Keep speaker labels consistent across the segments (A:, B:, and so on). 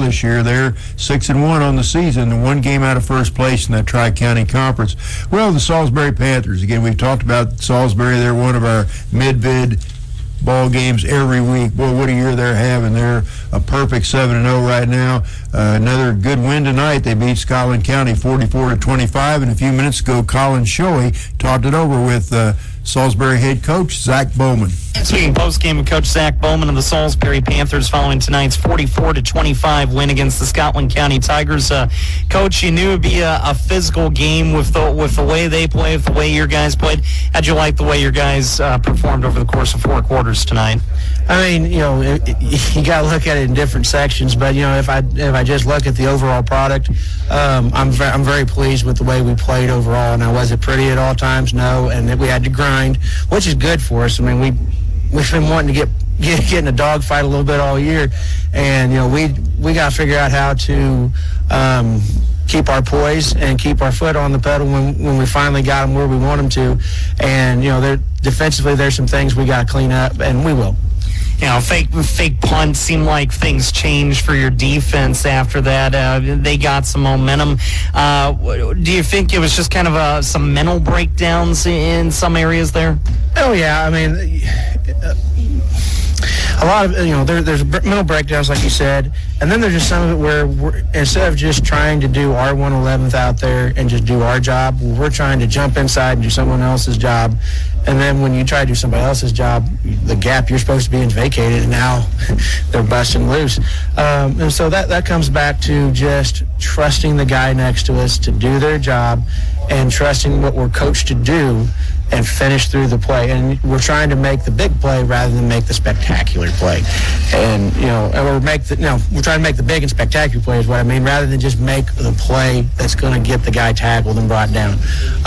A: this year. They're 6-1 on the season, and 1 game out of first place in that Tri-County Conference. Well, the Salisbury Panthers, again, we've talked about Salisbury. They're one of our mid-bid ball games every week. Boy, what a year they're having. They're a perfect 7-0 right now. Another good win tonight. They beat Scotland County 44-25, and a few minutes ago, Colin Shoei talked it over with Salisbury head coach Zach Bowman.
B: Speaking post-game with Coach Zach Bowman of the Salisbury Panthers following tonight's 44-25 win against the Scotland County Tigers. Coach, you knew it would be a physical game with the way they play, with the way your guys played. How'd you like the way your guys performed over the course of 4 quarters tonight?
C: I mean, you got to look at it in different sections, but if I just look at the overall product, I'm very pleased with the way we played overall. Now, was it pretty at all times? No, and that we had to grind, which is good for us. I mean, we've been wanting to get in a dogfight a little bit all year, and we got to figure out how to keep our poise and keep our foot on the pedal when we finally got them where we want them to. And defensively, there's some things we got to clean up, and we will.
B: Fake punts seem like things changed for your defense after that. They got some momentum. Do you think it was just kind of some mental breakdowns in some areas there?
C: Oh, yeah. I mean, a lot of, there's mental breakdowns, like you said, and then there's just some of it where instead of just trying to do our 111th out there and just do our job, we're trying to jump inside and do someone else's job. And then when you try to do somebody else's job, the gap you're supposed to be in is vacated, and now they're busting loose. And so that comes back to just trusting the guy next to us to do their job and trusting what we're coached to do and finish through the play. And we're trying to make the big play rather than make the spectacular play. And, we're trying to make the big and spectacular play is what I mean, rather than just make the play that's going to get the guy tackled and brought down.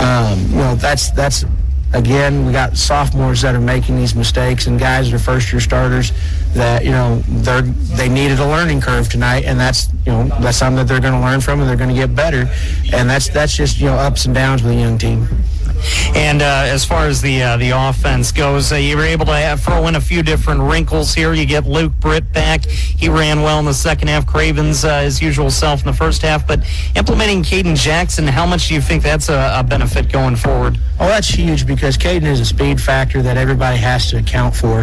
C: That's again, we got sophomores that are making these mistakes and guys that are first-year starters that, they needed a learning curve tonight, and that's something that they're going to learn from and they're going to get better. And that's just, ups and downs with a young team.
B: And as far as the offense goes, you were able to throw in a few different wrinkles here. You get Luke Britt back. He ran well in the second half. Cravens, his usual self in the first half. But implementing Caden Jackson, how much do you think that's a benefit going forward?
C: Oh, that's huge because Caden is a speed factor that everybody has to account for.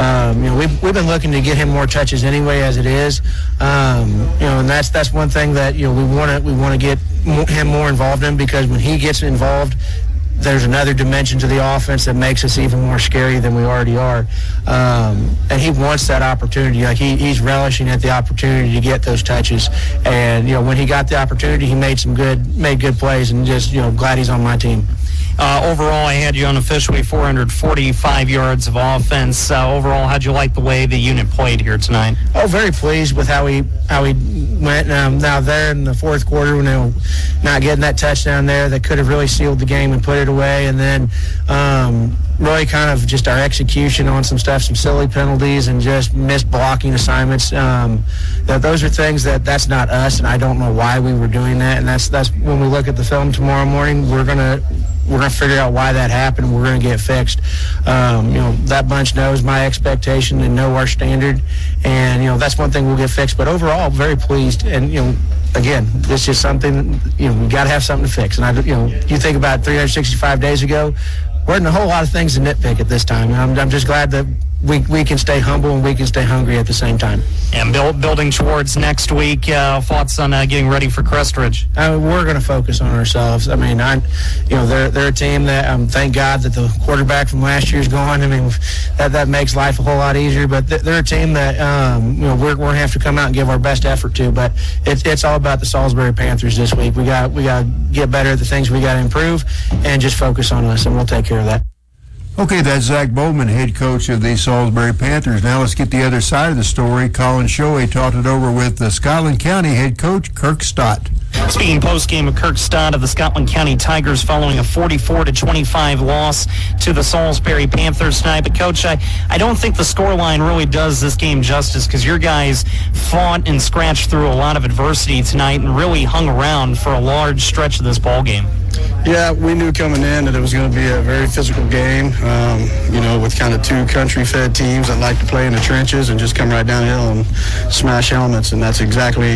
C: We've been looking to get him more touches anyway as it is. And that's one thing that we want to get him more involved in, because when he gets involved, there's another dimension to the offense that makes us even more scary than we already are. And he wants that opportunity. Like he's relishing at the opportunity to get those touches. And, when he got the opportunity, he made good plays, and just, glad he's on my team.
B: Overall, I had you unofficially 445 yards of offense. Overall, how'd you like the way the unit played here tonight?
C: Oh, very pleased with how we went. Now there in the fourth quarter, when they were not getting that touchdown there, that could have really sealed the game and put it away. And then really kind of just our execution on some silly penalties and just missed blocking assignments. Those are things that's not us, and I don't know why we were doing that. And that's when we look at the film tomorrow morning, we're gonna figure out why that happened. We're going to get fixed. That bunch knows my expectation and know our standard. And, that's one thing we'll get fixed. But overall, very pleased. And, again, it's just something, we got to have something to fix. And, you think about 365 days ago, we're in a whole lot of things to nitpick at this time. And I'm just glad that we can stay humble and we can stay hungry at the same time.
B: And building towards next week, thoughts on getting ready for Crestridge?
C: We're going to focus on ourselves. I mean, they're a team that thank God that the quarterback from last year is gone. I mean, that makes life a whole lot easier. But they're a team that we're going to have to come out and give our best effort to. But it's all about the Salisbury Panthers this week. We got to get better at the things we got to improve, and just focus on us, and we'll take care of that.
A: Okay, that's Zach Bowman, head coach of the Salisbury Panthers. Now let's get the other side of the story. Colin Shoei talked it over with the Scotland County head coach, Kirk Stott.
B: Speaking post-game with Kirk Stott of the Scotland County Tigers following a 44-25 loss to the Salisbury Panthers tonight. But, Coach, I don't think the scoreline really does this game justice, because your guys fought and scratched through a lot of adversity tonight and really hung around for a large stretch of this ball game.
D: Yeah, we knew coming in that it was going to be a very physical game, with kind of two country-fed teams that like to play in the trenches and just come right downhill and smash helmets, and that's exactly